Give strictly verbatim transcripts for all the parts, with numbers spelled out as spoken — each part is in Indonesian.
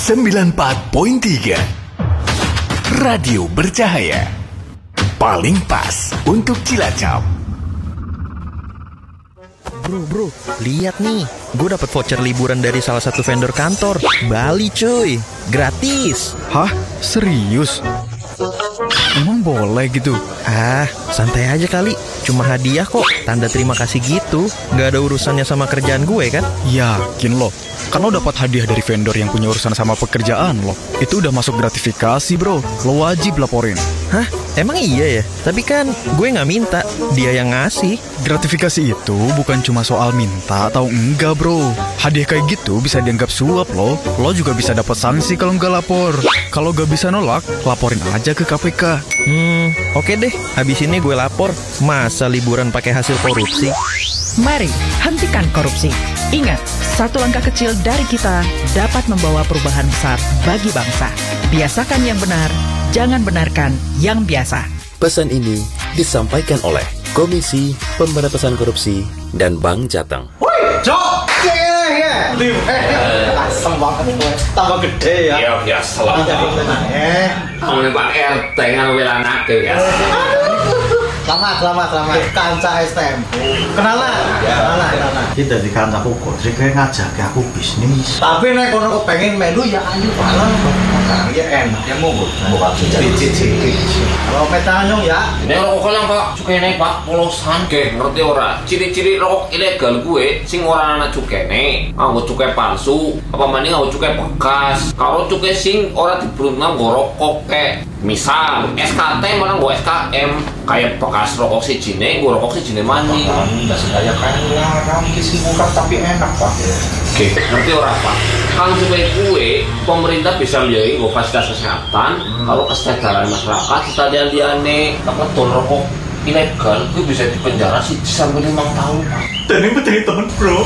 sembilan puluh empat koma tiga Radio Bercahaya. Paling pas untuk Cilacap. Bro, bro, lihat nih. Gue dapet voucher liburan dari salah satu vendor kantor. Bali cuy, gratis. Hah? Serius? Emang boleh gitu? Ah, santai aja kali. Cuma hadiah kok, tanda terima kasih gitu. Gak ada urusannya sama kerjaan gue kan? Yakin lo? Kan lo dapat hadiah dari vendor yang punya urusan sama pekerjaan lo. Itu udah masuk gratifikasi bro. Lo wajib laporin. Hah? Emang iya ya? Tapi kan gue gak minta, dia yang ngasih. Gratifikasi itu bukan cuma soal minta atau enggak bro. Hadiah kayak gitu bisa dianggap suap lo. Lo juga bisa dapat sanksi kalau nggak lapor. Kalau gak bisa nolak, laporin aja ke K P K. Hmm, oke deh. Habis ini gue lapor. Masa liburan pakai hasil korupsi? Mari hentikan korupsi. Ingat, satu langkah kecil dari kita dapat membawa perubahan besar bagi bangsa. Biasakan yang benar, jangan benarkan yang biasa. Pesan ini disampaikan oleh Komisi Pemberantasan Korupsi dan Bank Jateng. Woi, Cok! Iya, iya. Lim, eh, asem banget gue. Tambah gede ya. Iya, biasa lah. Eh, Kamu Pak R T ngambil anak ke ya. Selamat, selamat, selamat. Kanca S T M. Kenalan, kenalan, kenalan. Kita di kancaku kok, sih kayak ngajak aku bisnis. Tapi nek kono pengen melu ya ayo bareng. Ya enak, ya monggo. Bukan cicit-cicit. Kalau metanyong ya. Ini rokok lang Pak, cukene Pak polosan ke ngerti ora? Ciri-ciri rokok ilegal gue sing ora ana cukene. Nganggo cukai palsu, apa maning nganggo cukai bekas. Kalau cukai sing ora dibrunang nggo rokok ke. Misal S K T malah nggo S K M kayak bekas rokok sijine, nggo rokok sijine maning. Enggak sekaya kayak larang kisi murah tapi enak Pak. Oke, ngerti ora Pak? Kalau supaya kue, pemerintah bisa lihat nggo fasilitas kesehatan, hmm. kalau kesejahteraan masyarakat, kita lihat-lihatnya, apa tuh rokok ilegal, itu bisa dipenjara sih sampai lima tahun Pak. Dan ini menjadi temen bro.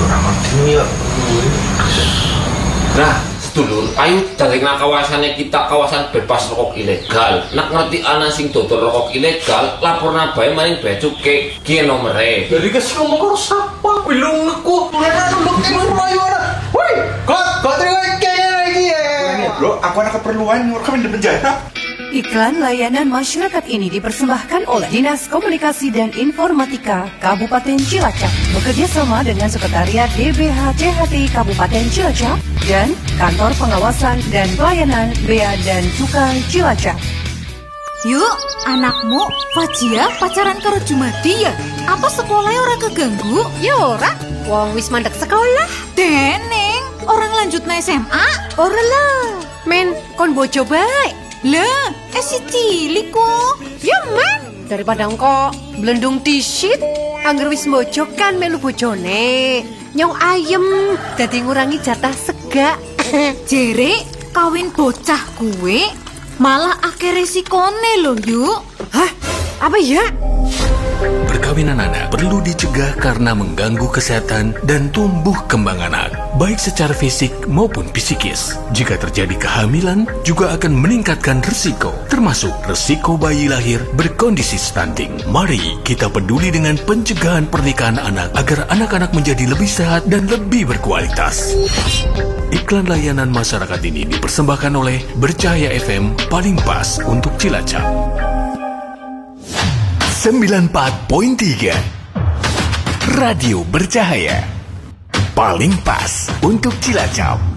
Nah, sedulur, ayo dari kawasannya kita kawasan bebas rokok ilegal. Nak ngerti ana sing dodol rokok ilegal, laporna bae maring bea cukai ki nomere. Jadi kes ngomong karo sapa? Belum ngaku. Tulen nuluk timur melayu ana. Woi, kok kok terima kayaknya lagi ya. Bro, aku ada keperluan kami di penjara. Iklan layanan masyarakat ini dipersembahkan oleh Dinas Komunikasi dan Informatika Kabupaten Cilacap bekerjasama dengan Sekretariat D B H C H T Kabupaten Cilacap dan Kantor Pengawasan dan Pelayanan Bea dan Cukai Cilacap. Yuk, anakmu Fajia pacaran karo Jumadi ya? Apa sekolahnya orang keganggu? Ya ora, wong wis mandek sekolah. Deneng, orang lanjut na S M A? Ora lah. Men, kon bojo baik. Lah, eh si cilik kok. Ya men, daripada engko blendung disit, angger wis bojo kan melu bojone. Nyong ayem, dadi ngurangi jatah segak. Jere, kawin bocah gue malah akeh resikone lho, yuk. Hah? Apa ya? Perkawinan anak perlu dicegah karena mengganggu kesehatan dan tumbuh kembang anak, baik secara fisik maupun psikis. Jika terjadi kehamilan, juga akan meningkatkan risiko, termasuk risiko bayi lahir berkondisi stunting. Mari kita peduli dengan pencegahan pernikahan anak agar anak-anak menjadi lebih sehat dan lebih berkualitas. Iklan layanan masyarakat ini dipersembahkan oleh Bercahaya F M, paling pas untuk Cilacap. sembilan puluh empat koma tiga Radio Bercahaya. Paling pas untuk Cilacap.